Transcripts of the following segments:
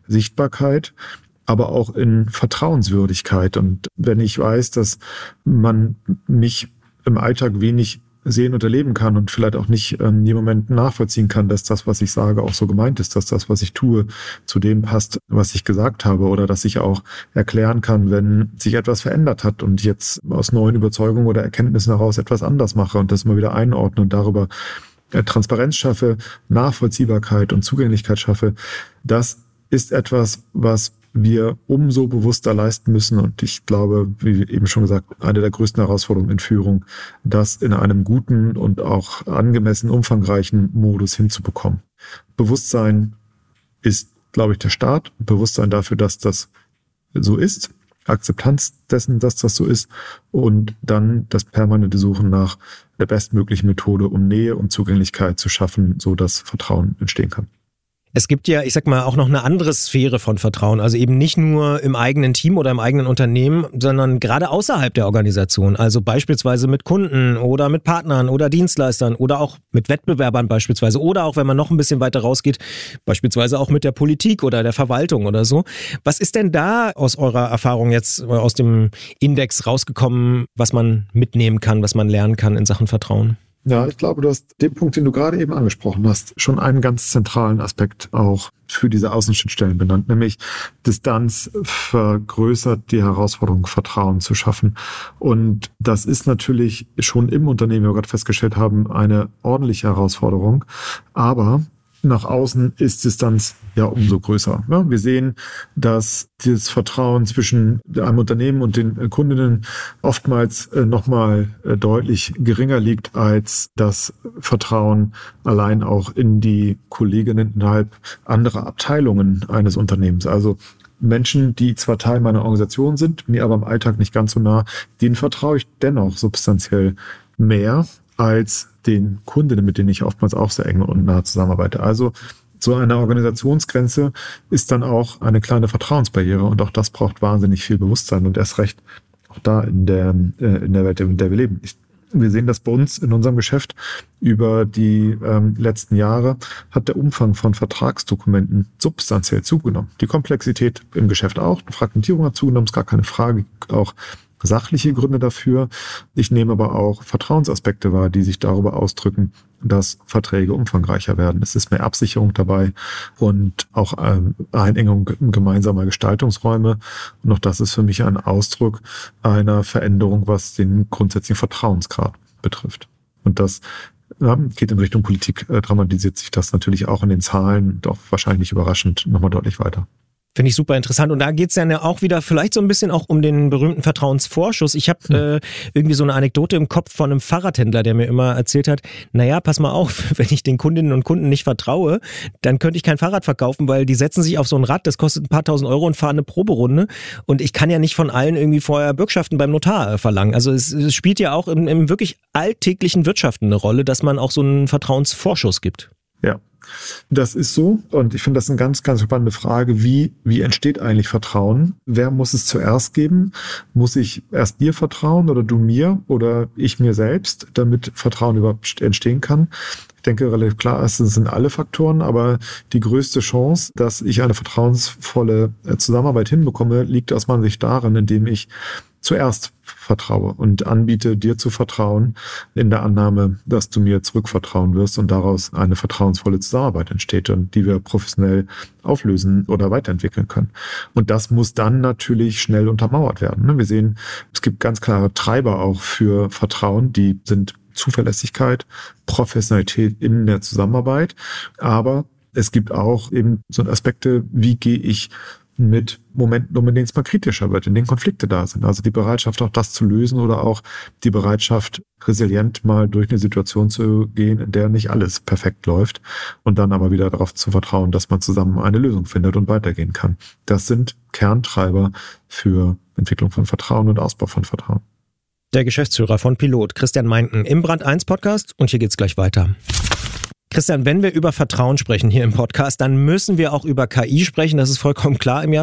Sichtbarkeit, aber auch in Vertrauenswürdigkeit. Und wenn ich weiß, dass man mich im Alltag wenig sehen und erleben kann und vielleicht auch nicht in jedem Moment nachvollziehen kann, dass das, was ich sage, auch so gemeint ist, dass das, was ich tue, zu dem passt, was ich gesagt habe, oder dass ich auch erklären kann, wenn sich etwas verändert hat und jetzt aus neuen Überzeugungen oder Erkenntnissen heraus etwas anders mache und das mal wieder einordne und darüber Transparenz schaffe, Nachvollziehbarkeit und Zugänglichkeit schaffe, das ist etwas, was wir umso bewusster leisten müssen. Und ich glaube, wie eben schon gesagt, eine der größten Herausforderungen in Führung, das in einem guten und auch angemessen umfangreichen Modus hinzubekommen. Bewusstsein ist, glaube ich, der Start. Bewusstsein dafür, dass das so ist. Akzeptanz dessen, dass das so ist. Und dann das permanente Suchen nach der bestmöglichen Methode, um Nähe und Zugänglichkeit zu schaffen, so dass Vertrauen entstehen kann. Es gibt ja, ich sag mal, auch noch eine andere Sphäre von Vertrauen. Also eben nicht nur im eigenen Team oder im eigenen Unternehmen, sondern gerade außerhalb der Organisation. Also beispielsweise mit Kunden oder mit Partnern oder Dienstleistern oder auch mit Wettbewerbern beispielsweise. Oder auch, wenn man noch ein bisschen weiter rausgeht, beispielsweise auch mit der Politik oder der Verwaltung oder so. Was ist denn da aus eurer Erfahrung jetzt aus dem Index rausgekommen, was man mitnehmen kann, was man lernen kann in Sachen Vertrauen? Ja, ich glaube, du hast den Punkt, den du gerade eben angesprochen hast, schon einen ganz zentralen Aspekt auch für diese Außenschnittstellen benannt, nämlich Distanz vergrößert die Herausforderung, Vertrauen zu schaffen. Und das ist natürlich schon im Unternehmen, wie wir gerade festgestellt haben, eine ordentliche Herausforderung. Aber nach außen ist Distanz ja umso größer. Ja, wir sehen, dass das Vertrauen zwischen einem Unternehmen und den Kundinnen oftmals nochmal deutlich geringer liegt als das Vertrauen allein auch in die Kolleginnen innerhalb anderer Abteilungen eines Unternehmens. Also Menschen, die zwar Teil meiner Organisation sind, mir aber im Alltag nicht ganz so nah, denen vertraue ich dennoch substanziell mehr als den Kundinnen, mit denen ich oftmals auch sehr eng und nah zusammenarbeite. Also so eine Organisationsgrenze ist dann auch eine kleine Vertrauensbarriere und auch das braucht wahnsinnig viel Bewusstsein und erst recht auch da in der Welt, in der wir leben. Wir sehen das bei uns in unserem Geschäft über die letzten Jahre hat der Umfang von Vertragsdokumenten substanziell zugenommen. Die Komplexität im Geschäft auch, die Fragmentierung hat zugenommen, ist gar keine Frage, auch sachliche Gründe dafür. Ich nehme aber auch Vertrauensaspekte wahr, die sich darüber ausdrücken, dass Verträge umfangreicher werden. Es ist mehr Absicherung dabei und auch Einengung gemeinsamer Gestaltungsräume. Und auch das ist für mich ein Ausdruck einer Veränderung, was den grundsätzlichen Vertrauensgrad betrifft. Und das geht in Richtung Politik, dramatisiert sich das natürlich auch in den Zahlen, doch wahrscheinlich überraschend nochmal deutlich weiter. Finde ich super interessant. Und da geht's dann ja auch wieder vielleicht so ein bisschen auch um den berühmten Vertrauensvorschuss. Ich habe irgendwie so eine Anekdote im Kopf von einem Fahrradhändler, der mir immer erzählt hat, naja, pass mal auf, wenn ich den Kundinnen und Kunden nicht vertraue, dann könnte ich kein Fahrrad verkaufen, weil die setzen sich auf so ein Rad, das kostet ein paar tausend Euro und fahren eine Proberunde. Und ich kann ja nicht von allen irgendwie vorher Bürgschaften beim Notar verlangen. Also es spielt ja auch im wirklich alltäglichen Wirtschaften eine Rolle, dass man auch so einen Vertrauensvorschuss gibt. Ja. Das ist so und ich finde das eine ganz, ganz spannende Frage. Wie entsteht eigentlich Vertrauen? Wer muss es zuerst geben? Muss ich erst dir vertrauen oder du mir oder ich mir selbst, damit Vertrauen überhaupt entstehen kann? Ich denke, relativ klar ist, es sind alle Faktoren, aber die größte Chance, dass ich eine vertrauensvolle Zusammenarbeit hinbekomme, liegt aus meiner Sicht darin, indem ich zuerst vertraue und anbiete, dir zu vertrauen, in der Annahme, dass du mir zurückvertrauen wirst und daraus eine vertrauensvolle Zusammenarbeit entsteht und die wir professionell auflösen oder weiterentwickeln können. Und das muss dann natürlich schnell untermauert werden. Wir sehen, es gibt ganz klare Treiber auch für Vertrauen, die sind Zuverlässigkeit, Professionalität in der Zusammenarbeit, aber es gibt auch eben so Aspekte, wie gehe ich mit Momenten um, in denen es mal kritischer wird, in denen Konflikte da sind. Also die Bereitschaft, auch das zu lösen oder auch die Bereitschaft, resilient mal durch eine Situation zu gehen, in der nicht alles perfekt läuft und dann aber wieder darauf zu vertrauen, dass man zusammen eine Lösung findet und weitergehen kann. Das sind Kerntreiber für Entwicklung von Vertrauen und Ausbau von Vertrauen. Der Geschäftsführer von Pilot, Christian Meinken, im Brand 1 Podcast und hier geht's gleich weiter. Christian, wenn wir über Vertrauen sprechen hier im Podcast, dann müssen wir auch über KI sprechen. Das ist vollkommen klar im Jahr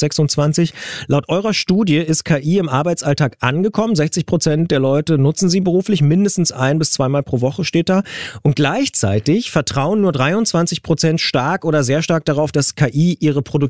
2026. Laut eurer Studie ist KI im Arbeitsalltag angekommen. 60% der Leute nutzen sie beruflich, mindestens 1- bis 2-mal pro Woche steht da. Und gleichzeitig vertrauen nur 23% stark oder sehr stark darauf, dass KI ihre Produktivität